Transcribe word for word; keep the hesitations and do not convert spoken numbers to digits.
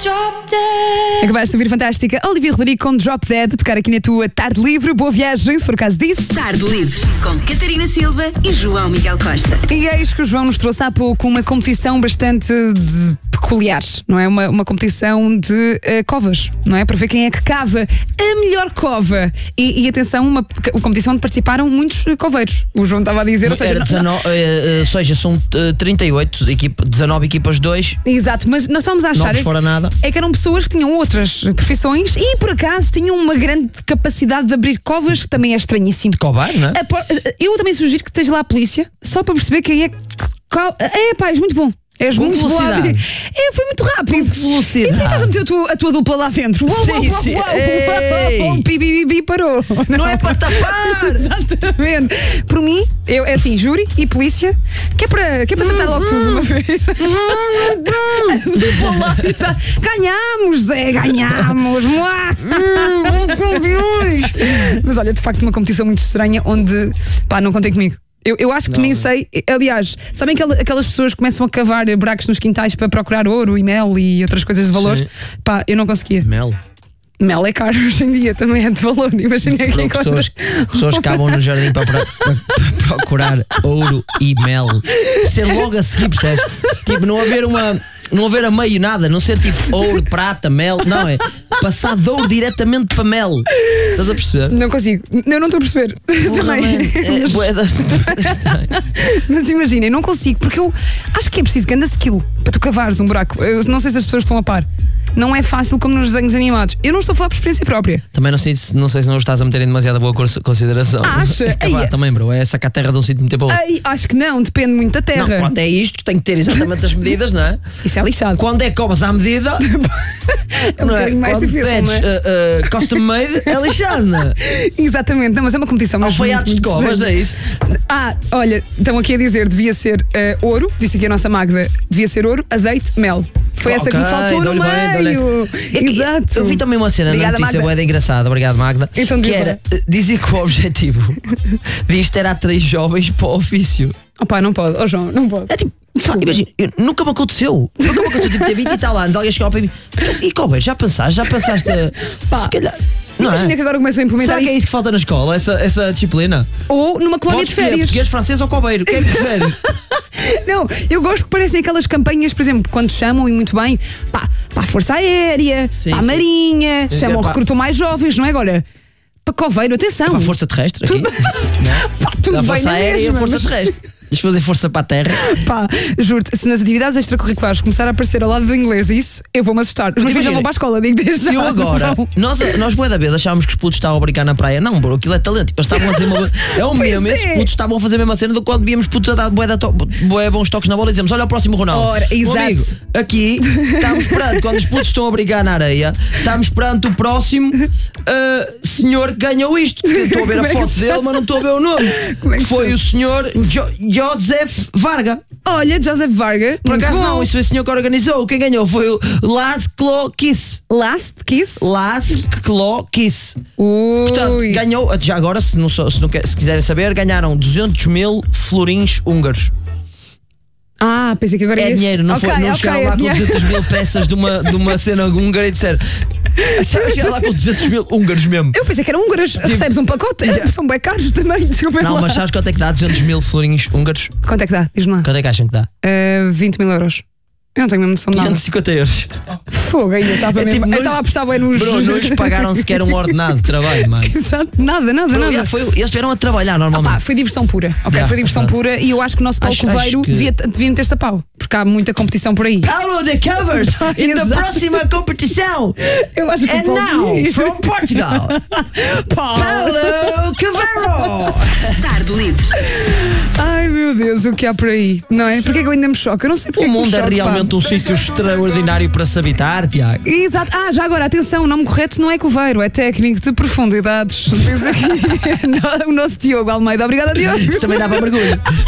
Acabaste de ouvir Fantástica Olivia Rodrigo com Drop Dead, tocar aqui na tua Tarde Livre. Boa viagem, se for o caso disso. Tarde Livre, com Catarina Silva e João Miguel Costa. E eis que o João nos trouxe há pouco uma competição bastante de peculiar, não é? Uma, uma competição de uh, covas, não é? Para ver quem é que cava a melhor cova. E, e atenção, uma, uma competição onde participaram muitos coveiros. O João estava a dizer, ou seja, Era não, dezanove, não. uh, ou seja, são uh, trinta e oito, equipa, dezanove equipas, dois. Exato, mas nós estamos a achar Não é, fora nada. é que eram pessoas que tinham outras profissões e por acaso tinham uma grande capacidade de abrir covas, que também é estranhíssimo. Cobar, não é? A por- Eu também sugiro que esteja lá a polícia, só para perceber quem é que. qual- É, pá, és muito bom. És Com muito que bom. a abrir. velocidade? É, foi muito rápido. Com que velocidade? E estás a meter a tua, a tua dupla lá dentro. Uau, uau, Sim, uau, sim. uau, Ei! uau, pi, pi, pi, pi, parou. Não é para tapar! Exatamente. Por mim, eu, é assim, júri e polícia, que é para, que é para acertar logo tudo de uma vez. Dupla lá, exato. Ganhámos, Zé, ganhámos. Mua. Mas olha, de facto, uma competição muito estranha onde, pá, não contem comigo. Eu, eu acho que Não. nem sei. Aliás, sabem aquel- aquelas pessoas que começam a cavar buracos nos quintais para procurar ouro e mel e outras coisas de valor? Sim. Pá, eu não conseguia. Mel. Mel é caro hoje em dia, também é de valor. Imagina quem Foram encontra. pessoas, pessoas que acabam no jardim para, para- para procurar ouro e mel. Ser logo a seguir, percebes? Tipo, não haver uma. Não haver a meio nada, não ser tipo ouro, prata, mel. Não, é passar de ouro diretamente para mel. Estás a perceber? Não consigo. Eu não estou a perceber. Porra, Também. man, é, bué das- Mas imaginem, não consigo, porque eu acho que é preciso grande skill para tu cavares um buraco. Eu não sei se as pessoas estão a par. Não é fácil como nos desenhos animados. Eu não estou a falar por experiência própria. Também não sei, se, não sei se não o estás a meter em demasiada boa cons- consideração. Acha? É pá, Ai, também, bro. É sacar a terra de um sítio muito bom. Ai, acho que não, depende muito da terra. Não, quando é isto, tem que ter exatamente as medidas, não é? Isso é lixado. Quando é cobras à medida, É um não é? bocadinho mais Quando difícil, pedes não é? uh, uh, custom made, é lixado, não é? Exatamente, não, mas é uma competição. Mas Alfaiates de muito, muito cobras, estranha. é isso? Ah, olha, estão aqui a dizer devia ser eh, ouro, disse aqui a nossa Magda, devia ser ouro, azeite, mel. Foi essa que me Ok, faltou no dou-lhe bem, dou-lhe meio. É que Exato. Eu vi também uma cena Obrigada, na notícia Magda. bué engraçada, obrigado Magda, Então que diz era, lá. uh, dizia que o objetivo disto era atrair jovens para o ofício. Opá, não pode, oh João, não pode. É tipo, pá, imagina, eu- nunca me aconteceu. Nunca me aconteceu, tipo, ter vinte e tal anos, alguém chegava para mim e Cober, já pensaste, já pensaste, Pá, se calhar. Não Imagina é? que agora começam a implementar Será que é isso. isso que falta na escola, essa, essa disciplina? Ou numa colónia Podes de escolher férias. português, francês ou cobeiro, o que é que preferes? Não, eu gosto que parecem aquelas campanhas, por exemplo, quando chamam e muito bem, pá, para a Força Aérea, Sim, para a sim. Marinha, Sim, chamam, pá. recrutam mais jovens, não é agora? Para Coveiro, atenção. Para a força terrestre aqui? Pá, tudo a bem força na aérea e a mesma, força mas- terrestre. Deixa fazer força para a terra. Pá, juro-te, se nas atividades extracurriculares começar a aparecer ao lado do inglês isso, eu vou-me assustar. Os meus filhos já vão para a escola, digo desde E eu já, agora, não vão. nós, nós boa da vez achávamos que os putos estavam a brincar na praia. Não, bro, aquilo é talento. Eles estavam a dizer uma... É um Pois mesmo, é. esses putos estavam a fazer a mesma cena do quando víamos putos a dar bué, da to... bué bons toques na bola e dizemos: olha o próximo Ronaldo. Ora, Meu exato. amigo, aqui estamos perante, quando os putos estão a brincar na areia, estamos perante o próximo uh, senhor que ganhou isto. Eu estou a ver a Como é que foto se dele, mas não estou a ver o nome. Como é que Foi se- o senhor jo Joseph Varga. Olha, Joseph Varga. Por muito acaso bom. não, isso foi o senhor que organizou. Quem ganhou foi o Laszlo Kiss. Last Kiss. Laszlo Kiss. Ui. Portanto, ganhou, já agora, se, não, sou- se, não quer- se quiserem saber, ganharam duzentos mil florins húngaros. Ah, pensei que agora É ias- dinheiro, não, Ok, foi, não ok, chegaram é lá com dinheiro. duzentas mil peças de uma, de uma cena húngara e disseram: chegaram lá com duzentos mil húngaros mesmo. Eu pensei que eram húngaras. Recebes um pacote? São bem caros também, desculpa Não, lá. mas sabes quanto é que dá duzentos mil florins húngaros? Quanto é que dá? Diz-me lá. Quanto é que acham que dá? Uh, vinte mil euros. Eu não tenho mesmo noção de nada. quinhentos e cinquenta euros. Fogo, aí eu estava É mesmo. tipo, eu não estava lhe- a apostar bem nos. Bro, não lhes pagaram sequer um ordenado de trabalho, mano. Exato, nada, nada, Bro, nada. yeah, foi, eles estiveram a trabalhar normalmente. Pá, foi diversão pura, ok? Yeah, foi diversão pronto. pura e eu acho que o nosso Paulo Acho- Coveiro acho que- devia, devia meter-se a pau, porque há muita competição por aí. Paulo the Covers in the Exato. próxima competição. Eu acho que o And Paulo now, devia. from Portugal, Paulo. Paulo Cavero. Tarde Livre. Ai meu Deus, o que há por aí, não é? Porquê que eu ainda me choco? Eu não sei porque O é que me mundo é choco, pá. realmente um sítio extraordinário para se habitar, Tiago. Exato. Ah, já agora, atenção, o nome correto não é Coveiro, é técnico de profundidades. Diz aqui o nosso Diogo Almeida. Obrigada, Diogo. Isso também dava mergulho.